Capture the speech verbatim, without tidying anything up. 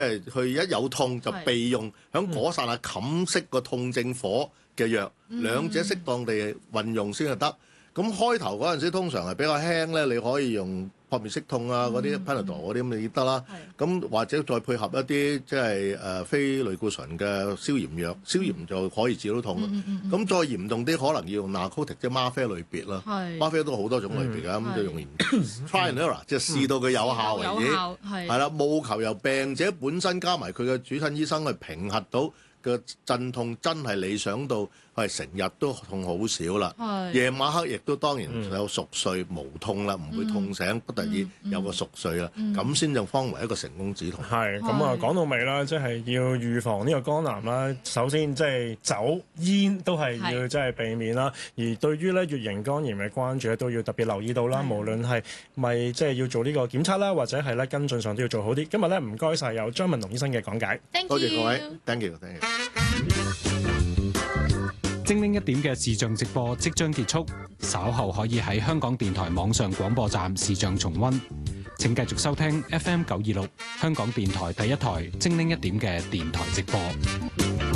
誒佢一有痛就備用響嗰剎那冚熄個痛症火嘅藥， 嗯、 兩者適當地運用先係得。咁開頭嗰陣時通常係比較輕咧，你可以用撲滅息痛啊嗰啲 Panadol 嗰啲咁你得啦。咁或者再配合一啲即係誒非類固醇嘅消炎藥，消炎就可以治到痛。咁、嗯嗯嗯、再嚴重啲可能要用 narcotic 即係嗎啡類別啦。嗎啡都好多種類別㗎，咁、嗯、就用 try and error 即係試到佢有效為止。係啦，務求由病者本身加埋佢嘅主診醫生去評核到嘅鎮痛真係理想到係成日都痛好少啦，夜晚黑亦都當然有熟睡無痛啦，唔、嗯、會痛醒，不特止有個熟睡啦，咁先就方為一個成功止痛。 係咁啊，講到尾啦，即係要預防呢個肝癌啦。首先即係酒煙都係要即係避免啦。而對於咧乙型肝炎嘅關注咧，都要特別留意到啦。無論係咪即係要做呢個檢測啦，或者係咧跟進上都要做好啲。今日咧唔該晒有張文龍醫生嘅講解， 多謝各位 ，thank you，thank you。 精靈一點嘅視像直播即將結束，稍後可以喺香港電台網上廣播站視像重溫。請繼續收聽 F M 九二六香港電台第一台精靈一點嘅電台直播。